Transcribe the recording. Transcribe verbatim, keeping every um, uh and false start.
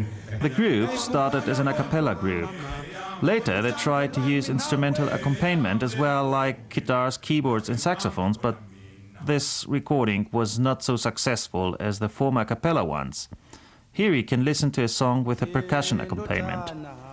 The group started as an a cappella group. Later, they tried to use instrumental accompaniment as well, like guitars, keyboards and saxophones, but this recording was not so successful as the former a cappella ones. Here you can listen to a song with a percussion accompaniment.